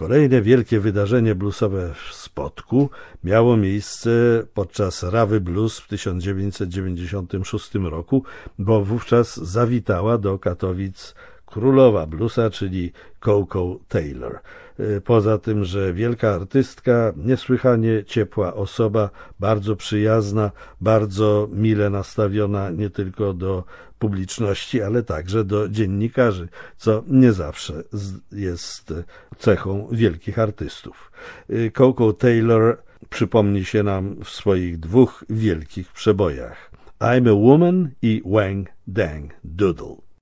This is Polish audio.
Kolejne wielkie wydarzenie bluesowe w Spodku miało miejsce podczas Rawy Blues w 1996 roku, bo wówczas zawitała do Katowic królowa bluesa, czyli Coco Taylor. Poza tym, że wielka artystka, niesłychanie ciepła osoba, bardzo przyjazna, bardzo mile nastawiona nie tylko do publiczności, ale także do dziennikarzy, co nie zawsze jest cechą wielkich artystów. Coco Taylor przypomni się nam w swoich dwóch wielkich przebojach: I'm a Woman i Wang Dang Doodle.